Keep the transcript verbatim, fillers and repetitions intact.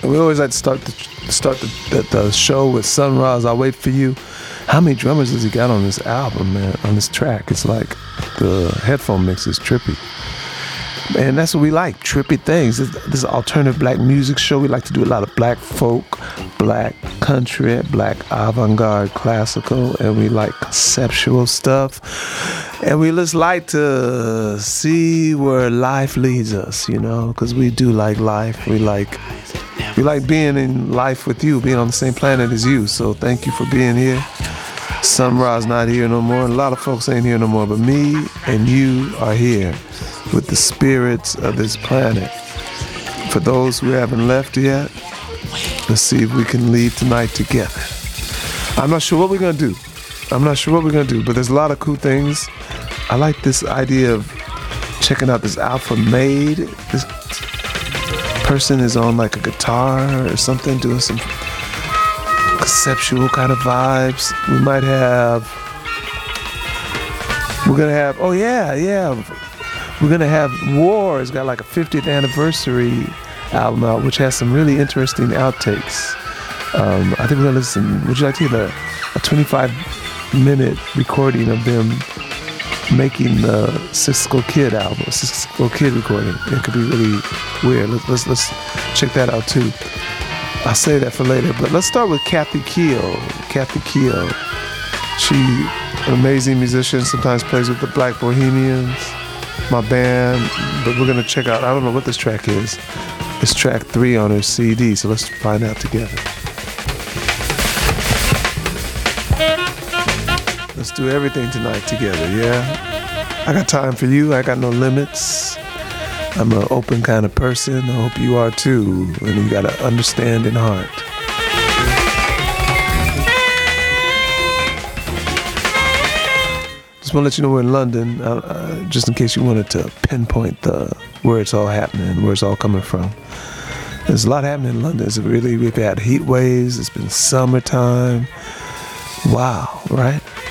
And we always like to start the start the, the, the show with Sun Ra's "I'll Wait for You." How many drummers has he got on this album, man? On this track, it's like the headphone mix is trippy. And that's what we like, trippy things. This, this is an alternative black music show. We like to do a lot of black folk, black country, black avant-garde classical, and we like conceptual stuff. And we just like to see where life leads us, you know, because we do like life. We like we like being in life with you, being on the same planet as you. So thank you for being here. Sun Ra's not here no more. A lot of folks ain't here no more, but me and you are here with the spirits of this planet. For those who haven't left yet, let's see if we can leave tonight together. I'm not sure what we're gonna do. I'm not sure what we're gonna do, but there's a lot of cool things. I like this idea of checking out this Alpha Made. This person is on like a guitar or something, doing some conceptual kind of vibes. We might have, we're gonna have, oh yeah, yeah. We're gonna have War. It's got like a fiftieth anniversary album out, which has some really interesting outtakes. Um, I think we're gonna listen. Would you like to hear a, a twenty-five minute recording of them making the Cisco Kid album, Cisco Kid recording? It could be really weird. Let's let's, let's check that out too. I'll say that for later. But let's start with Kathy Keel. Kathy Keel. She, an amazing musician. Sometimes plays with the Black Bohemians, my band, but we're gonna check out, I don't know what this track is. It's track three on her C D, so let's find out together. Let's do everything tonight together, yeah? I got time for you, I got no limits. I'm an open kind of person, I hope you are too, and you got an understanding heart. Just want to let you know we're in London, uh, uh, just in case you wanted to pinpoint the where it's all happening, where it's all coming from. There's a lot happening in London. It's really, we've had heat waves. It's been summertime. Wow, right?